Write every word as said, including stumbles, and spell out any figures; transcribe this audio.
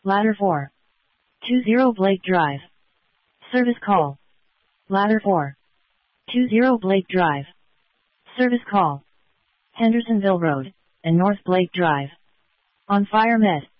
Ladder four. two zero Blake Drive. Service call. Ladder four. two zero Blake Drive. Service call. Hendersonville Road, and North Blake Drive. On fire med.